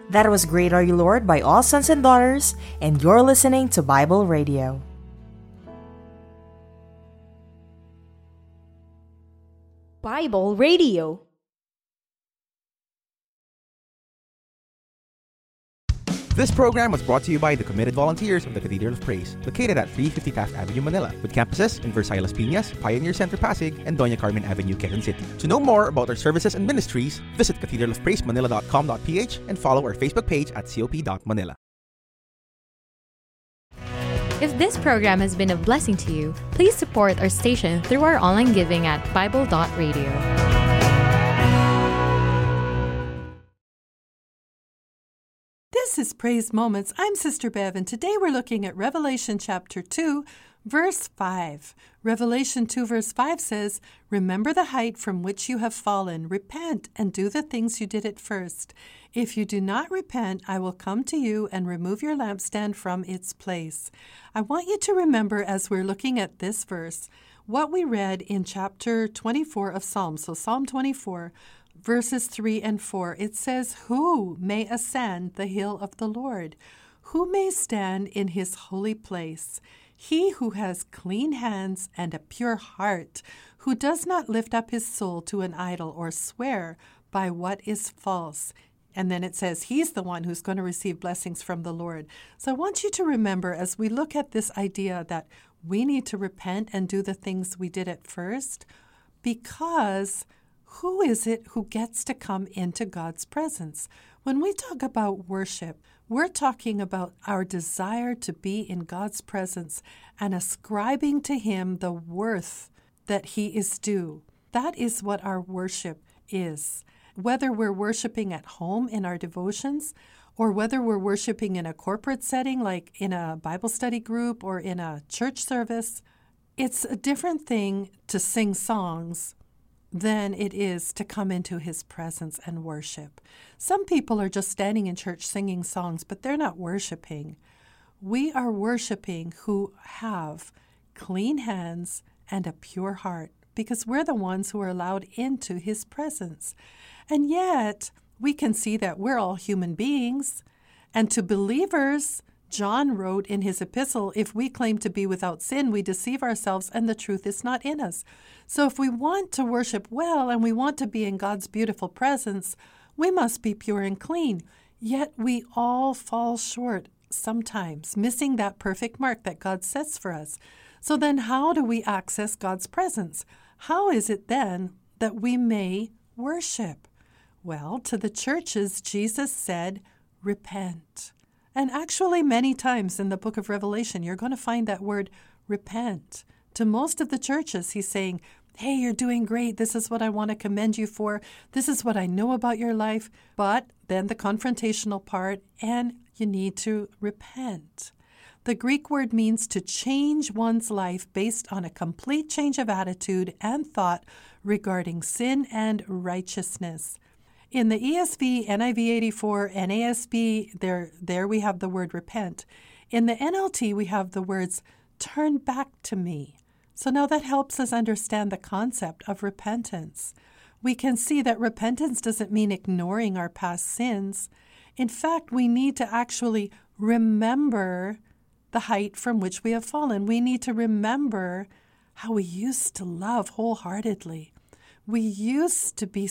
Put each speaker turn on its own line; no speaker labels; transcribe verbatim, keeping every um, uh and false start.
That was Great Are You Lord by All Sons and Daughters, and you're listening to Bible Radio.
Bible Radio.
This program was brought to you by the committed volunteers of the Cathedral of Praise, located at three fifty Taft Avenue, Manila, with campuses in Versailles Piñas, Pioneer Center Pasig, and Doña Carmen Avenue, Quezon City. To know more about our services and ministries, visit cathedral of praise manila dot com dot p h and follow our Facebook page at c o p dot manila.
If this program has been a blessing to you, please support our station through our online giving at bible dot radio.
This is Praise Moments. I'm Sister Bev, and today we're looking at Revelation chapter two, verse five. Revelation two, verse five says, "Remember the height from which you have fallen. Repent and do the things you did at first. If you do not repent, I will come to you and remove your lampstand from its place." I want you to remember, as we're looking at this verse, what we read in chapter twenty-four of Psalms. So Psalm twenty-four, verses three and four, it says, "Who may ascend the hill of the Lord? Who may stand in his holy place? He who has clean hands and a pure heart, who does not lift up his soul to an idol or swear by what is false." And then it says he's the one who's going to receive blessings from the Lord. So I want you to remember, as we look at this idea that we need to repent and do the things we did at first, because who is it who gets to come into God's presence? When we talk about worship, we're talking about our desire to be in God's presence and ascribing to Him the worth that He is due. That is what our worship is. Whether we're worshiping at home in our devotions, or whether we're worshiping in a corporate setting like in a Bible study group or in a church service, it's a different thing to sing songs than it is to come into His presence and worship. Some people are just standing in church singing songs, but they're not worshiping. We are worshiping who have clean hands and a pure heart, because we're the ones who are allowed into His presence. And yet, we can see that we're all human beings. And to believers, John wrote in his epistle, "If we claim to be without sin, we deceive ourselves and the truth is not in us." So if we want to worship well and we want to be in God's beautiful presence, we must be pure and clean. Yet we all fall short sometimes, missing that perfect mark that God sets for us. So then how do we access God's presence? How is it then that we may worship? Well, to the churches, Jesus said, repent. And actually, many times in the book of Revelation, you're going to find that word repent. To most of the churches, He's saying, hey, you're doing great. This is what I want to commend you for. This is what I know about your life. But then the confrontational part, and you need to repent. The Greek word means to change one's life based on a complete change of attitude and thought regarding sin and righteousness. In the E S V, N I V eighty-four, N A S B, there, there we have the word repent. In the N L T, we have the words turn back to me. So now that helps us understand the concept of repentance. We can see that repentance doesn't mean ignoring our past sins. In fact, we need to actually remember the height from which we have fallen. We need to remember how we used to love wholeheartedly. We used to be